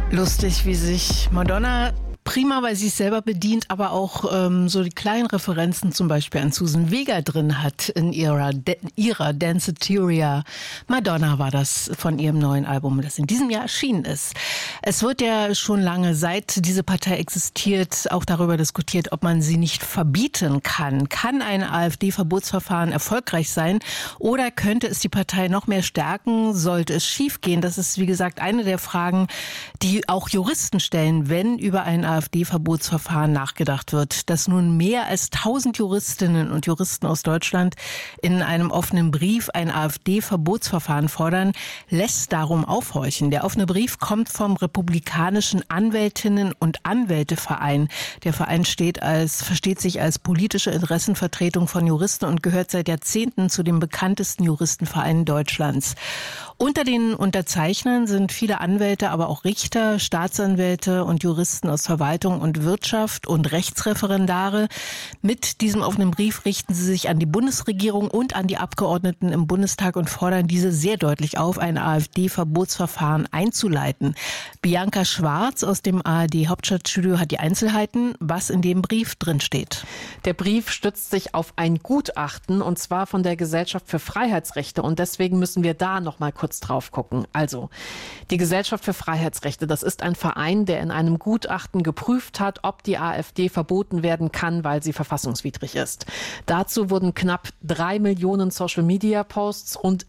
Lustig, wie sich Madonna prima bei sich selber bedient, aber auch so die kleinen Referenzen zum Beispiel an Susan Vega drin hat in ihrer Danceteria. Madonna war das von ihrem neuen Album, das in diesem Jahr erschienen ist. Es wird ja schon lange, seit diese Partei existiert, auch darüber diskutiert, ob man sie nicht verbieten kann. Kann ein AfD-Verbotsverfahren erfolgreich sein oder könnte es die Partei noch mehr stärken, sollte es schiefgehen? Das ist, wie gesagt, eine der Fragen, die auch Juristen stellen, wenn über ein AfD-Verbotsverfahren nachgedacht wird. Dass nun mehr als 1000 Juristinnen und Juristen aus Deutschland in einem offenen Brief ein AfD-Verbotsverfahren fordern, lässt darum aufhorchen. Der offene Brief kommt vom Republikanischen Anwältinnen- und Anwälteverein. Der Verein versteht sich als politische Interessenvertretung von Juristen und gehört seit Jahrzehnten zu den bekanntesten Juristenvereinen Deutschlands. Unter den Unterzeichnern sind viele Anwälte, aber auch Richter, Staatsanwälte und Juristen aus Verwaltung und Wirtschaft und Rechtsreferendare. Mit diesem offenen Brief richten sie sich an die Bundesregierung und an die Abgeordneten im Bundestag und fordern diese sehr deutlich auf, ein AfD-Verbotsverfahren einzuleiten. Bianca Schwarz aus dem ARD-Hauptstadtstudio hat die Einzelheiten, was in dem Brief drinsteht. Der Brief stützt sich auf ein Gutachten, und zwar von der Gesellschaft für Freiheitsrechte. Und deswegen müssen wir da noch mal kurz drauf gucken. Also, die Gesellschaft für Freiheitsrechte, das ist ein Verein, der in einem Gutachten geprüft hat, ob die AfD verboten werden kann, weil sie verfassungswidrig ist. Dazu wurden knapp 3 Millionen Social-Media-Posts, rund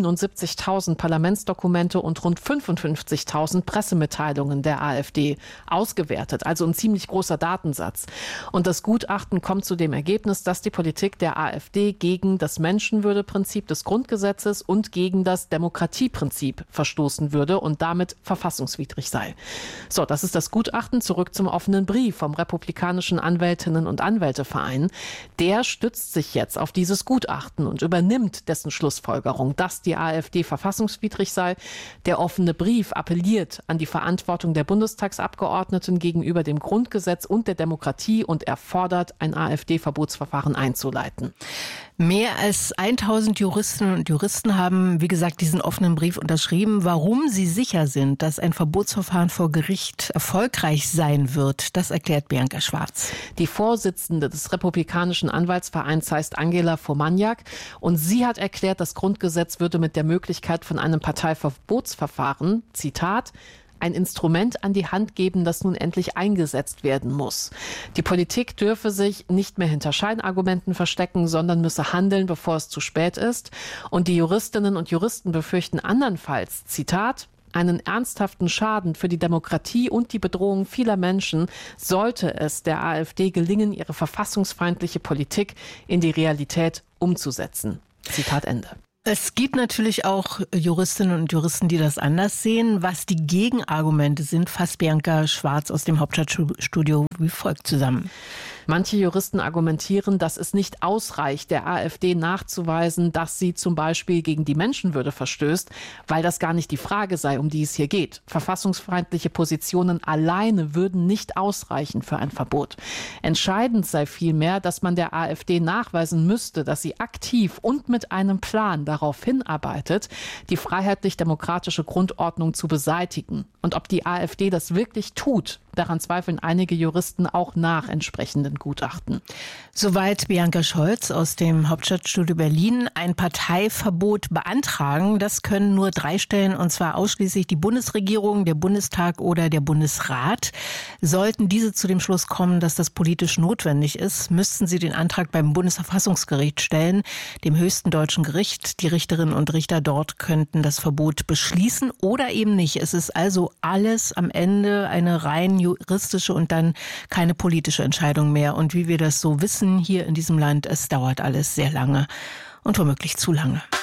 77.000 Parlamentsdokumente und rund 55.000 Pressemitteilungen der AfD ausgewertet. Also ein ziemlich großer Datensatz. Und das Gutachten kommt zu dem Ergebnis, dass die Politik der AfD gegen das Menschenwürdeprinzip des Grundgesetzes und gegen das Demokratieprinzip verstoßen würde und damit verfassungswidrig sei. So, das ist das Gutachten. Zurück zum offenen Brief vom Republikanischen Anwältinnen- und Anwälteverein. Der stützt sich jetzt auf dieses Gutachten und übernimmt dessen Schlussfolgerung, dass die AfD verfassungswidrig sei. Der offene Brief appelliert an die Verantwortung der Bundestagsabgeordneten gegenüber dem Grundgesetz und der Demokratie und erfordert, ein AfD-Verbotsverfahren einzuleiten. Mehr als 1000 Juristinnen und Juristen haben, wie gesagt, diesen offenen Brief unterschrieben. Warum sie sicher sind, dass ein Verbotsverfahren vor Gericht erfolgreich sein wird, das erklärt Bianca Schwarz. Die Vorsitzende des Republikanischen Anwaltsvereins heißt Angela Fomaniak und sie hat erklärt, das Grundgesetz würde mit der Möglichkeit von einem Parteiverbotsverfahren, Zitat, ein Instrument an die Hand geben, das nun endlich eingesetzt werden muss. Die Politik dürfe sich nicht mehr hinter Scheinargumenten verstecken, sondern müsse handeln, bevor es zu spät ist. Und die Juristinnen und Juristen befürchten andernfalls, Zitat, einen ernsthaften Schaden für die Demokratie und die Bedrohung vieler Menschen, sollte es der AfD gelingen, ihre verfassungsfeindliche Politik in die Realität umzusetzen. Zitat Ende. Es gibt natürlich auch Juristinnen und Juristen, die das anders sehen. Was die Gegenargumente sind, fasst Bianca Schwarz aus dem Hauptstadtstudio wie folgt zusammen. Manche Juristen argumentieren, dass es nicht ausreicht, der AfD nachzuweisen, dass sie zum Beispiel gegen die Menschenwürde verstößt, weil das gar nicht die Frage sei, um die es hier geht. Verfassungsfeindliche Positionen alleine würden nicht ausreichen für ein Verbot. Entscheidend sei vielmehr, dass man der AfD nachweisen müsste, dass sie aktiv und mit einem Plan darauf hinarbeitet, die freiheitlich-demokratische Grundordnung zu beseitigen. Und ob die AfD das wirklich tut, daran zweifeln einige Juristen auch nach entsprechenden Gutachten. Soweit Bianca Scholz aus dem Hauptstadtstudio Berlin. Ein Parteiverbot beantragen, das können nur 3 Stellen, und zwar ausschließlich die Bundesregierung, der Bundestag oder der Bundesrat. Sollten diese zu dem Schluss kommen, dass das politisch notwendig ist, müssten sie den Antrag beim Bundesverfassungsgericht stellen, dem höchsten deutschen Gericht. Die Richterinnen und Richter dort könnten das Verbot beschließen oder eben nicht. Es ist also alles am Ende eine rein juristische und dann keine politische Entscheidung mehr. Und wie wir das so wissen hier in diesem Land, es dauert alles sehr lange und womöglich zu lange.